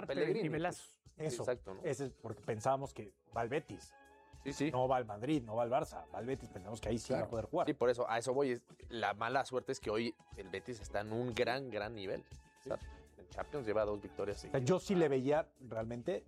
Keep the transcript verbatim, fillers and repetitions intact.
parte del nivelazo. Eso, exacto, ¿no? ese es porque pensábamos que va al Betis. Sí, sí. No va al Madrid, no va al Barça, va al Betis, pensamos que ahí sí Claro. va a poder jugar. Sí, por eso, a eso voy. La mala suerte es que hoy el Betis está en un gran, gran nivel. Sí. O sea, en Champions lleva dos victorias O sea, seguidas. yo sí le veía realmente